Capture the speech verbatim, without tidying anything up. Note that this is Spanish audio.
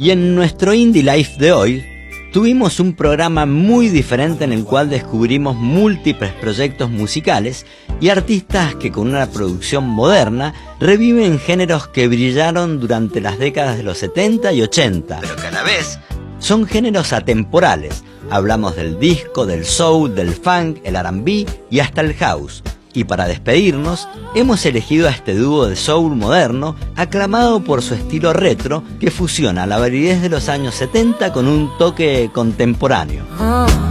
Y en nuestro Indie Life de hoy, tuvimos un programa muy diferente en el cual descubrimos múltiples proyectos musicales y artistas que con una producción moderna reviven géneros que brillaron durante las décadas de los setenta y ochenta, pero que a la vez son géneros atemporales. Hablamos del disco, del soul, del funk, el R and B y hasta el house. Y para despedirnos, hemos elegido a este dúo de soul moderno, aclamado por su estilo retro, que fusiona la validez de los años setenta con un toque contemporáneo.